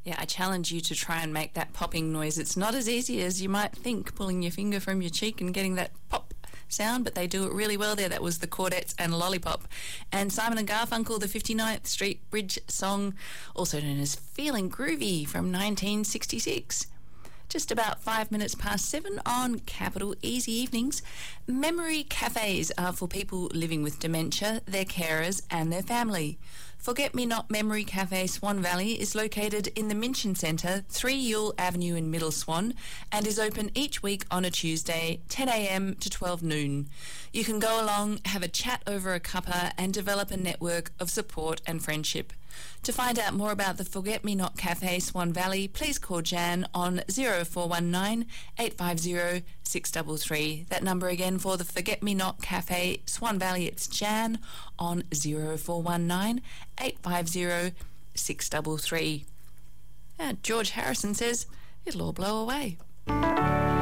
Yeah, I challenge you to try and make that popping noise. It's not as easy as you might think, pulling your finger from your cheek and getting that pop sound, but they do it really well there. That was the Chordettes and Lollipop. And Simon and Garfunkel, the 59th Street Bridge song, also known as Feeling Groovy, from 1966. Just about 5 minutes past 7 on Capital Easy Evenings. Memory cafes are for people living with dementia, their carers and their family. Forget Me Not Memory Cafe Swan Valley is located in the Minchin Centre, 3 Yule Avenue in Middle Swan, and is open each week on a Tuesday, 10 a.m. to 12 noon. You can go along, have a chat over a cuppa and develop a network of support and friendship. To find out more about the Forget Me Not Cafe Swan Valley, please call Jan on 0419 850 633. That number again for the Forget Me Not Cafe Swan Valley, it's Jan on 0419 850 633. George Harrison says it'll all blow away.